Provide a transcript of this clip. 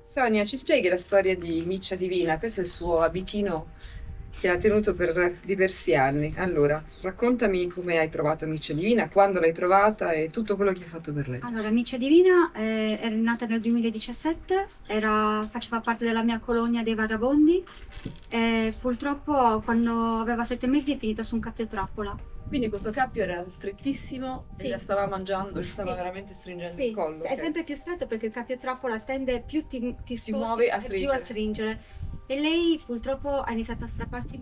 Sonia, ci spieghi la storia di Miccia Divina? Questo è il suo abitino che ha tenuto per diversi anni. Allora, raccontami come hai trovato Miccia Divina, quando l'hai trovata e tutto quello che hai fatto per lei. Allora, Amicia Divina è nata nel 2017, faceva parte della mia colonia dei vagabondi e purtroppo quando aveva 7 mesi è finita su un cappio trappola. Quindi questo cappio era strettissimo e Sì. la stava mangiando, gli stava Sì. veramente stringendo il Sì, collo. è Ok. sempre più stretto perché il cappio trappola tende più ti Si sposti muove a e più a stringere. stringere. E lei purtroppo ha iniziato a strapparsi